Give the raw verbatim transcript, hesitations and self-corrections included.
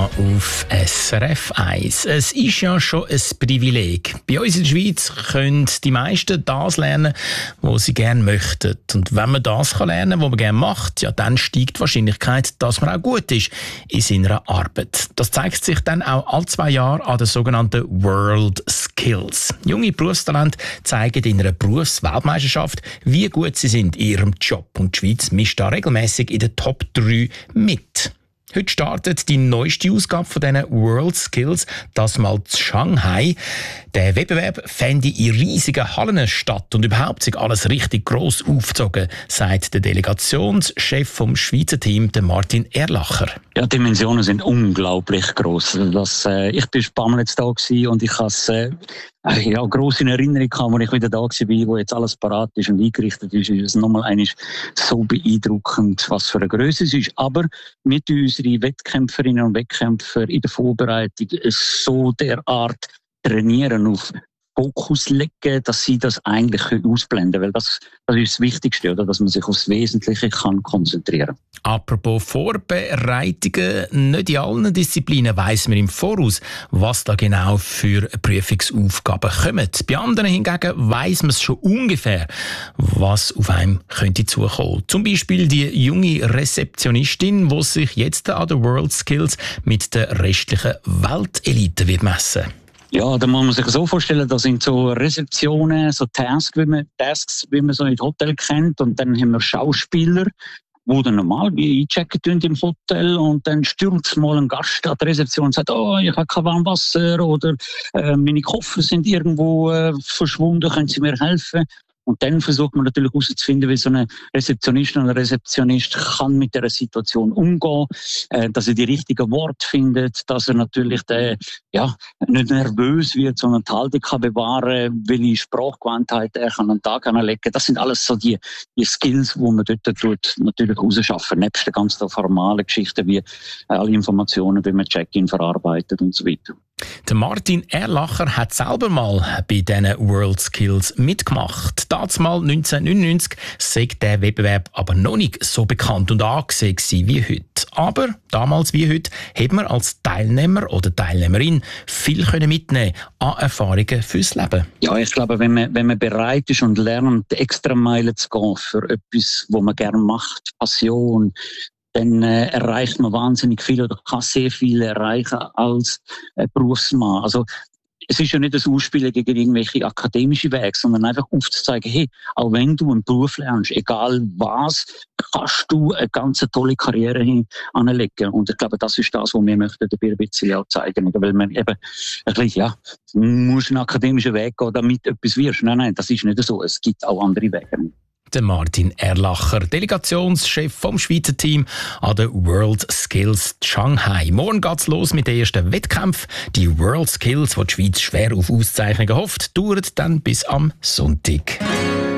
da auf S R F eins. Es ist ja schon ein Privileg. Bei uns in der Schweiz können die meisten das lernen, was sie gerne möchten. Und wenn man das lernen kann, was man gerne macht, ja, dann steigt die Wahrscheinlichkeit, dass man auch gut ist in seiner Arbeit. Das zeigt sich dann auch alle zwei Jahre an den sogenannten World Skills. Junge Berufstalente zeigen in einer Berufsweltmeisterschaft, wie gut sie sind in ihrem Job. Und die Schweiz mischt da regelmäßig in den Top drei mit. Heute startet die neueste Ausgabe von diesen World Skills, das mal zu Shanghai. Der Wettbewerb fände in riesigen Hallen statt und überhaupt sich alles richtig gross aufgezogen, sagt der Delegationschef vom Schweizer Team, der Martin Erlacher. Ja, die Dimensionen sind unglaublich gross. Das, äh, ich bin ein paar Mal jetzt da gewesen und ich habe es äh, ja, gross in Erinnerung gehabt, als ich wieder da war, wo jetzt alles parat ist und eingerichtet ist. Ist es nochmal einmal so beeindruckend, was für eine Größe es ist. Aber mit unseren Wettkämpferinnen und Wettkämpfern in der Vorbereitung so derart trainieren, auf Fokus legen, dass sie das eigentlich ausblenden können. Weil das, das ist das Wichtigste, oder? Dass man sich aufs Wesentliche kann konzentrieren kann. Apropos Vorbereitungen, nicht in allen Disziplinen weiss man im Voraus, was da genau für Prüfungsaufgaben kommen. Bei anderen hingegen weiss man es schon ungefähr, was auf einem könnte zukommen. Zum Beispiel die junge Rezeptionistin, die sich jetzt an den World Skills mit der restlichen Weltelite wird messen. Ja, da muss man sich so vorstellen, das sind so Rezeptionen, so Tasks, wie man, Tasks, wie man so in Hotel kennt. Und dann haben wir Schauspieler, die dann normal wie einchecken im Hotel und dann stürzt mal ein Gast an der Rezeption und sagt, oh, ich habe kein warmes Wasser oder äh, meine Koffer sind irgendwo äh, verschwunden, können Sie mir helfen? Und dann versucht man natürlich herauszufinden, wie so eine Rezeptionistin oder ein Rezeptionist kann mit dieser Situation umgehen, äh, dass er die richtigen Worte findet, dass er natürlich den, ja, nicht nervös wird, sondern die Haltung kann bewahren, welche Sprachgewandtheit er kann an den Tag anlegen. Das sind alles so die, die Skills, die man dort tut, natürlich rausschaffen, nebst den ganzen formalen Geschichten wie alle Informationen, wie man Check-in verarbeitet und so weiter. Der Martin Erlacher hat selber mal bei diesen World Skills mitgemacht. Damals neunzehnhundertneunundneunzig sei der Wettbewerb aber noch nicht so bekannt und angesehen wie heute. Aber damals wie heute hat man als Teilnehmer oder Teilnehmerin viel mitnehmen an Erfahrungen fürs Leben. Ja, ich glaube, wenn man, wenn man bereit ist und lernt, extra Meilen zu gehen für etwas, was man gerne macht, Passion, dann äh, erreicht man wahnsinnig viel oder kann sehr viel erreichen als äh, Berufsmann. Also es ist ja nicht das Ausspielen gegen irgendwelche akademische Wege, sondern einfach aufzuzeigen, hey, auch wenn du einen Beruf lernst, egal was, kannst du eine ganz tolle Karriere hin anlegen. Und ich glaube, das ist das, was wir möchten dabei ein bisschen auch zeigen. Weil man eben, ein bisschen, ja, du musst einen akademischen Weg gehen, damit du etwas wirst. Nein, nein, das ist nicht so. Es gibt auch andere Wege. Der Martin Erlacher, Delegationschef vom Schweizer Team an den World Skills Shanghai. Morgen geht's los mit den ersten Wettkämpfen. Die World Skills, die die Schweiz schwer auf Auszeichnungen hofft, dauert dann bis am Sonntag.